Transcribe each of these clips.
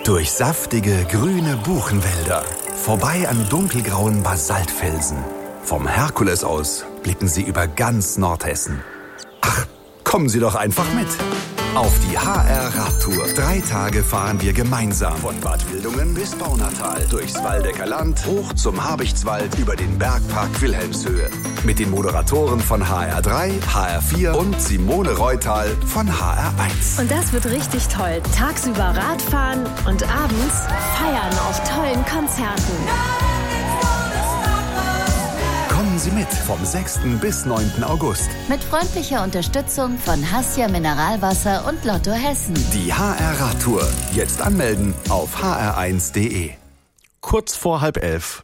Durch saftige, grüne Buchenwälder, vorbei an dunkelgrauen Basaltfelsen. Vom Herkules aus blicken Sie über ganz Nordhessen. Ach, kommen Sie doch einfach mit. Auf die HR-Radtour. 3 Tage fahren wir gemeinsam. Von Bad Wildungen bis Baunatal. Durchs Waldecker Land, hoch zum Habichtswald, über den Bergpark Wilhelmshöhe. Mit den Moderatoren von HR3, HR4 und Simone Reutal von HR1. Und das wird richtig toll. Tagsüber Radfahren und abends feiern auf tollen Konzerten. Kommen Sie mit vom 6. bis 9. August. Mit freundlicher Unterstützung von Hassia Mineralwasser und Lotto Hessen. Die HR-Radtour. Jetzt anmelden auf hr1.de. Kurz vor 10:30.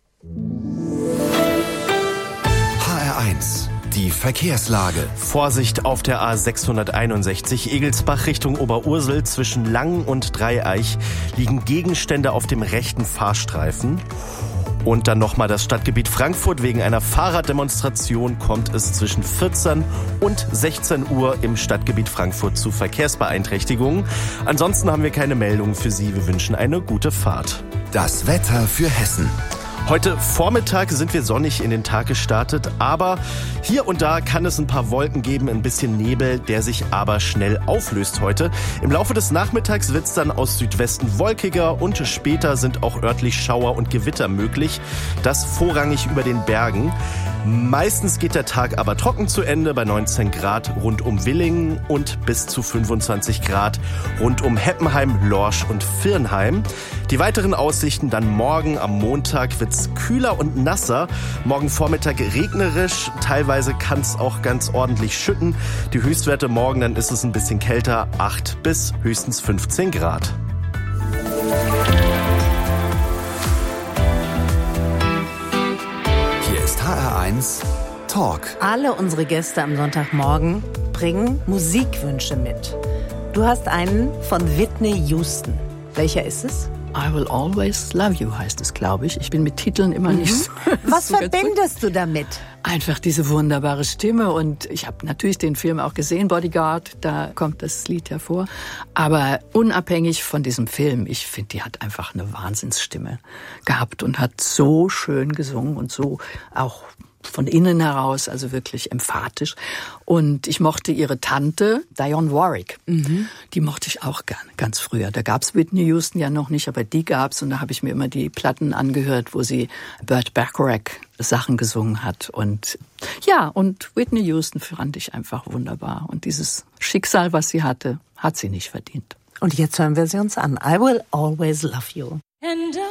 HR1. Die Verkehrslage. Vorsicht auf der A661 Egelsbach Richtung Oberursel. Zwischen Langen und Dreieich liegen Gegenstände auf dem rechten Fahrstreifen. Und dann nochmal das Stadtgebiet Frankfurt. Wegen einer Fahrraddemonstration kommt es zwischen 14 und 16 Uhr im Stadtgebiet Frankfurt zu Verkehrsbeeinträchtigungen. Ansonsten haben wir keine Meldungen für Sie. Wir wünschen eine gute Fahrt. Das Wetter für Hessen. Heute Vormittag sind wir sonnig in den Tag gestartet, aber hier und da kann es ein paar Wolken geben, ein bisschen Nebel, der sich aber schnell auflöst heute. Im Laufe des Nachmittags wird es dann aus Südwesten wolkiger und später sind auch örtlich Schauer und Gewitter möglich. Das vorrangig über den Bergen. Meistens geht der Tag aber trocken zu Ende bei 19 Grad rund um Willingen und bis zu 25 Grad rund um Heppenheim, Lorsch und Virnheim. Die weiteren Aussichten dann morgen am Montag wird's kühler und nasser. Morgen Vormittag regnerisch, teilweise kann es auch ganz ordentlich schütten. Die Höchstwerte morgen, dann ist es ein bisschen kälter, 8 bis höchstens 15 Grad. HR1 Talk. Alle unsere Gäste am Sonntagmorgen bringen Musikwünsche mit. Du hast einen von Whitney Houston. Welcher ist es? I Will Always Love You heißt es, glaube ich. Ich bin mit Titeln immer nicht so. Was verbindest du damit? Einfach diese wunderbare Stimme. Und ich habe natürlich den Film auch gesehen, Bodyguard, da kommt das Lied hervor. Aber unabhängig von diesem Film, ich finde, die hat einfach eine Wahnsinnsstimme gehabt und hat so schön gesungen und so auch von innen heraus, also wirklich emphatisch. Und ich mochte ihre Tante, Dionne Warwick. Die mochte ich auch gerne, ganz früher. Da gab's Whitney Houston ja noch nicht, aber die gab's. Und da habe ich mir immer die Platten angehört, wo sie Burt Bacharach Sachen gesungen hat. Und ja, und Whitney Houston fand ich einfach wunderbar. Und dieses Schicksal, was sie hatte, hat sie nicht verdient. Und jetzt hören wir sie uns an. I Will Always Love You. And